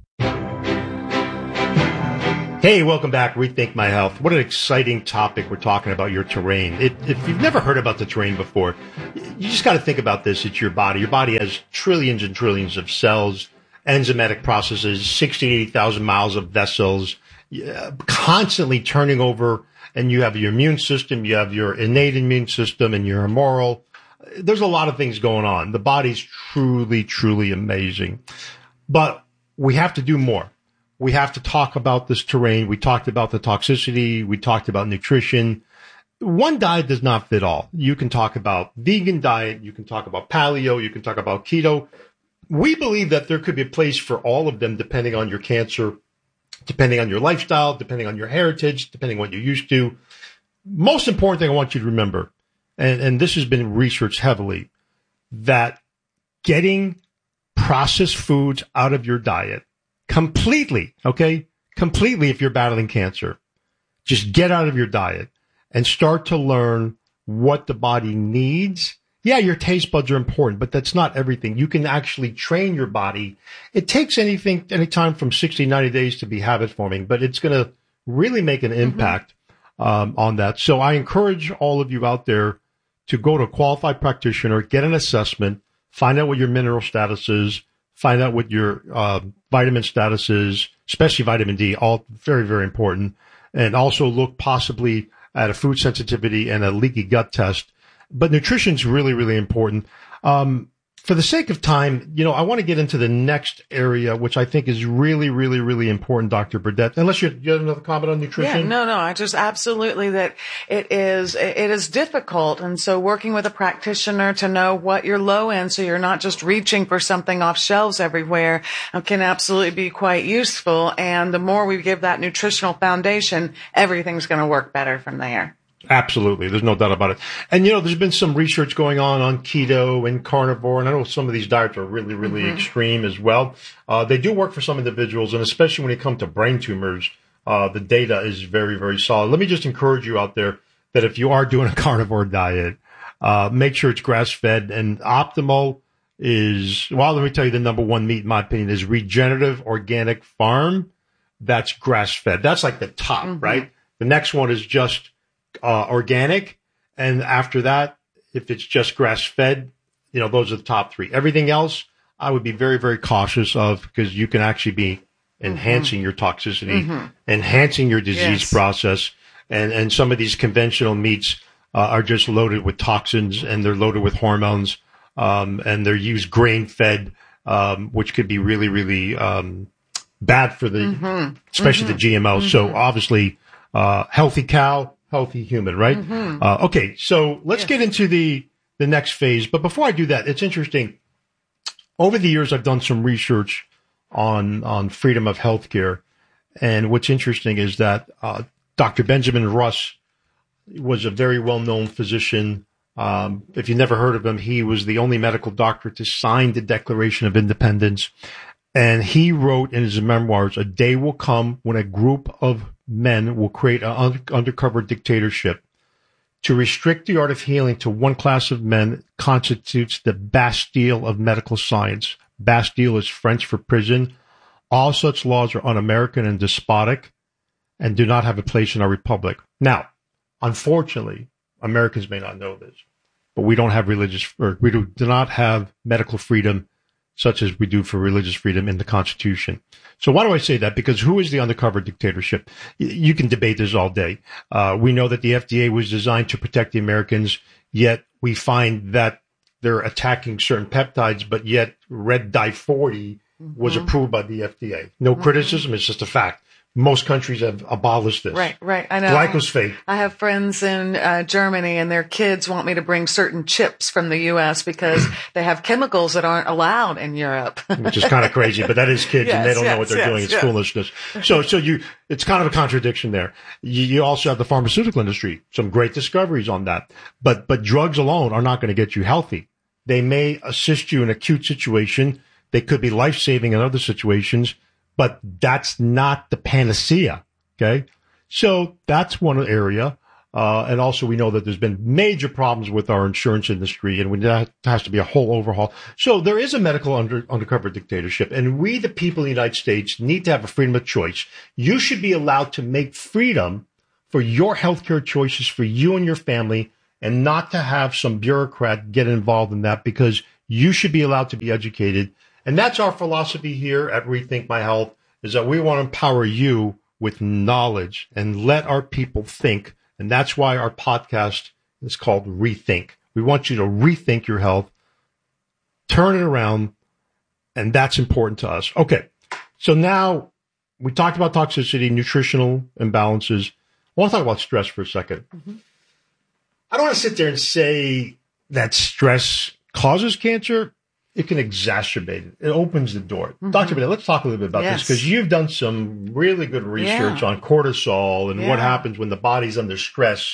Hey, welcome back. Rethink My Health. What an exciting topic we're talking about, your terrain. It, if you've never heard about the terrain before, you just got to think about this. It's your body. Your body has trillions and trillions of cells, enzymatic processes, sixty to eighty thousand miles of vessels, uh, constantly turning over. And you have your immune system, you have your innate immune system, and your humoral. There's a lot of things going on. The body's truly, truly amazing. But we have to do more. We have to talk about this terrain. We talked about the toxicity. We talked about nutrition. One diet does not fit all. You can talk about vegan diet. You can talk about paleo. You can talk about keto. We believe that there could be a place for all of them depending on your cancer, depending on your lifestyle, depending on your heritage, depending on what you're used to. Most important thing I want you to remember, and, and this has been researched heavily, that getting processed foods out of your diet completely, okay, completely if you're battling cancer, just get out of your diet and start to learn what the body needs. Yeah, your taste buds are important, but that's not everything. You can actually train your body. It takes anything, any time from sixty, ninety days to be habit forming, but it's going to really make an impact mm-hmm. um, on that. So I encourage all of you out there to go to a qualified practitioner, get an assessment, find out what your mineral status is, find out what your uh, vitamin status is, especially vitamin D, all very, very important. And also look possibly at a food sensitivity and a leaky gut test. But nutrition is really, really important. Um, for the sake of time, you know, I want to get into the next area, which I think is really, really, really important, Doctor Burdett. Unless you, you have another comment on nutrition? Yeah, no, no, I just absolutely that it is, it is difficult. And so working with a practitioner to know what you're low in so you're not just reaching for something off shelves everywhere can absolutely be quite useful. And the more we give that nutritional foundation, everything's going to work better from there. Absolutely. There's no doubt about it. And, you know, there's been some research going on on keto and carnivore, and I know some of these diets are really, really mm-hmm. extreme as well. Uh, they do work for some individuals, and especially when it comes to brain tumors, uh, the data is very, very solid. Let me just encourage you out there that if you are doing a carnivore diet, uh, make sure it's grass-fed. And optimal is, well, let me tell you the number one meat, in my opinion, is Regenerative Organic Farm. That's grass-fed. That's like the top, mm-hmm. right? The next one is just Uh, organic, and after that, if it's just grass-fed, you know, those are the top three. Everything else, I would be very, very cautious of, because you can actually be enhancing mm-hmm. your toxicity, mm-hmm. enhancing your disease yes. process, and and some of these conventional meats uh, are just loaded with toxins, and they're loaded with hormones, um, and they're used grain-fed, um, which could be really, really um, bad for the, mm-hmm. especially mm-hmm. the G M Os. Mm-hmm. So obviously, uh, healthy cow, healthy human, right? Mm-hmm. Uh, okay, so let's yes. get into the, the next phase. But before I do that, it's interesting. Over the years, I've done some research on on freedom of healthcare. And what's interesting is that uh, Doctor Benjamin Rush was a very well-known physician. Um, if you never heard of him, he was the only medical doctor to sign the Declaration of Independence. And he wrote in his memoirs, "A day will come when a group of men will create an un- undercover dictatorship. To restrict the art of healing to one class of men constitutes the Bastille of medical science." Bastille is French for prison. "All such laws are un-American and despotic and do not have a place in our republic." Now, unfortunately, Americans may not know this, but we don't have religious, or we do, do not have medical freedom such as we do for religious freedom in the Constitution. So why do I say that? Because who is the undercover dictatorship? You can debate this all day. Uh, we know that the F D A was designed to protect the Americans, yet we find that they're attacking certain peptides, but yet Red Dye forty mm-hmm. was approved by the F D A. No mm-hmm. criticism, it's just a fact. Most countries have abolished this. Right, right. I know. Glyphosate. I have friends in uh, Germany, and their kids want me to bring certain chips from the U S because they have chemicals that aren't allowed in Europe. Which is kind of crazy, but that is kids, yes, and they don't yes, know what they're yes, doing. It's yes. foolishness. So, so you, it's kind of a contradiction there. You, you also have the pharmaceutical industry. Some great discoveries on that. But, but drugs alone are not going to get you healthy. They may assist you in an acute situation They could be life-saving in other situations, but that's not the panacea, okay? So that's one area. Uh, and also we know that there's been major problems with our insurance industry, and we, that has to be a whole overhaul. So there is a medical under, undercover dictatorship, and we, the people of the United States, need to have a freedom of choice. You should be allowed to make freedom for your healthcare choices for you and your family, and not to have some bureaucrat get involved in that, because you should be allowed to be educated. And that's our philosophy here at Rethink My Health, is that we want to empower you with knowledge and let our people think. And that's why our podcast is called Rethink. We want you to rethink your health, turn it around, and that's important to us. Okay, so now we talked about toxicity, nutritional imbalances. I want to talk about stress for a second. Mm-hmm. I don't want to sit there and say that stress causes cancer. It can exacerbate it. It opens the door. Mm-hmm. Doctor Bennett, let's talk a little bit about yes. this, because you've done some really good research yeah. on cortisol and yeah. what happens when the body's under stress.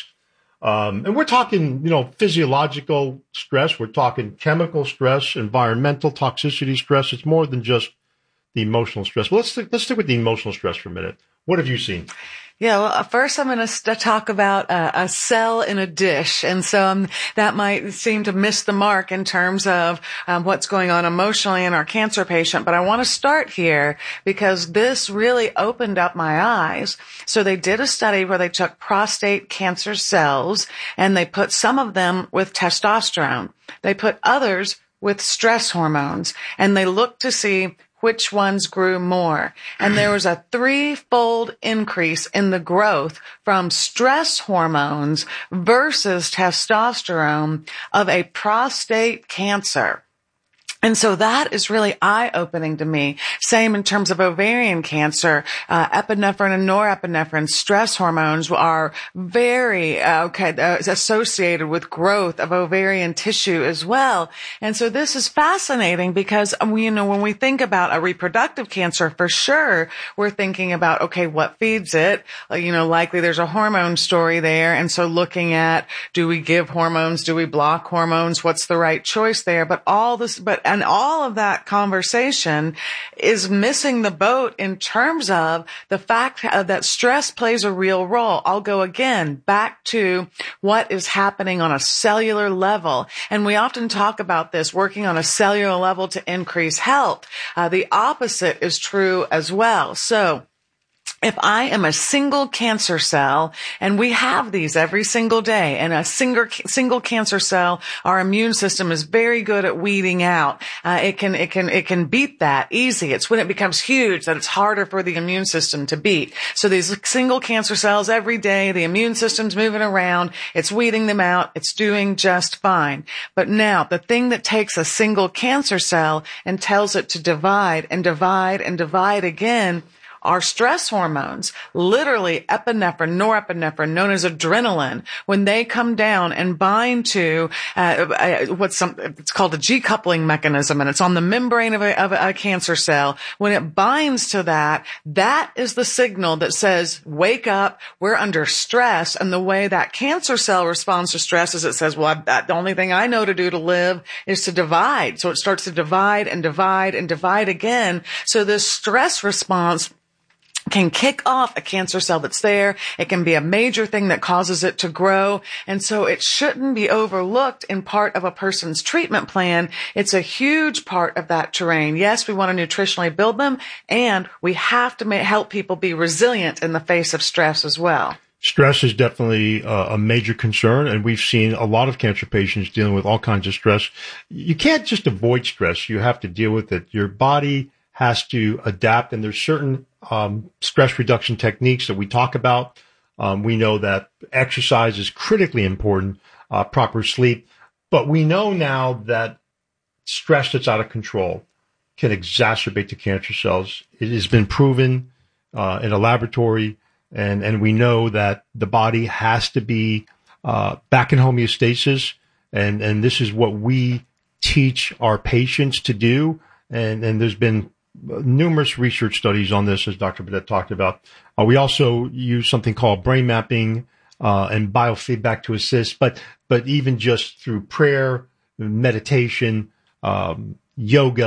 Um, and we're talking, you know, physiological stress. We're talking chemical stress, environmental toxicity stress. It's more than just the emotional stress. But let's th- let's stick with the emotional stress for a minute. What have you seen? Yeah, well, first I'm going to st- talk about uh, a cell in a dish. And so um, that might seem to miss the mark in terms of um, what's going on emotionally in our cancer patient. But I want to start here because this really opened up my eyes. So they did a study where they took prostate cancer cells and they put some of them with testosterone. They put others with stress hormones, and they looked to see which ones grew more. And there was a threefold increase in the growth from stress hormones versus testosterone of a prostate cancer. And so that is really eye-opening to me. Same in terms of ovarian cancer. Uh, epinephrine and norepinephrine, stress hormones, are very uh, okay, uh, associated with growth of ovarian tissue as well. And so this is fascinating because, um, you know, when we think about a reproductive cancer, for sure, we're thinking about, okay, what feeds it? Uh, you know, likely there's a hormone story there. And so looking at, do we give hormones? Do we block hormones? What's the right choice there? But all this, but And all of that conversation is missing the boat in terms of the fact that stress plays a real role. I'll go again back to what is happening on a cellular level. And we often talk about this, working on a cellular level to increase health. Uh, the opposite is true as well. So if I am a single cancer cell, and we have these every single day, and a single single cancer cell, our immune system is very good at weeding out. Uh, it can it can it can beat that easy. It's when it becomes huge that it's harder for the immune system to beat. So these single cancer cells every day, the immune system's moving around, it's weeding them out, it's doing just fine. But now the thing that takes a single cancer cell and tells it to divide and divide and divide again are stress hormones, literally epinephrine, norepinephrine, known as adrenaline. When they come down and bind to uh, what's some, it's called a G-coupling mechanism, and it's on the membrane of a, of a cancer cell. When it binds to that, that is the signal that says, wake up, we're under stress. And the way that cancer cell responds to stress is it says, well, I, the only thing I know to do to live is to divide. So it starts to divide and divide and divide again. So this stress response can kick off a cancer cell that's there. It can be a major thing that causes it to grow. And so it shouldn't be overlooked in part of a person's treatment plan. It's a huge part of that terrain. Yes, we want to nutritionally build them, and we have to ma- help people be resilient in the face of stress as well. Stress is definitely uh, a major concern, and we've seen a lot of cancer patients dealing with all kinds of stress. You can't just avoid stress. You have to deal with it. Your body has to adapt, and there's certain um, stress reduction techniques that we talk about. Um, we know that exercise is critically important, uh, proper sleep, but we know now that stress that's out of control can exacerbate the cancer cells. It has been proven uh, in a laboratory, and, and we know that the body has to be uh, back in homeostasis, and, and this is what we teach our patients to do, and, and there's been numerous research studies on this, as Doctor Bennett talked about. Uh, we also use something called brain mapping uh, and biofeedback to assist, but but even just through prayer, meditation, um, yoga,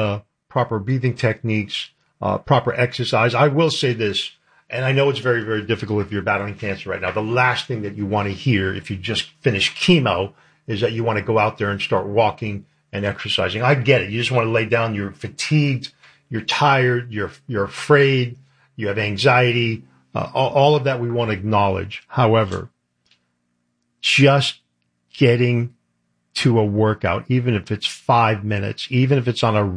proper breathing techniques, uh, proper exercise. I will say this, and I know it's very, very difficult if you're battling cancer right now. The last thing that you want to hear if you just finished chemo is that you want to go out there and start walking and exercising. I get it. You just want to lay down. You're fatigued. You're tired. You're, you're afraid. You have anxiety. Uh, all, all of that we want to acknowledge. However, just getting to a workout, even if it's five minutes, even if it's on a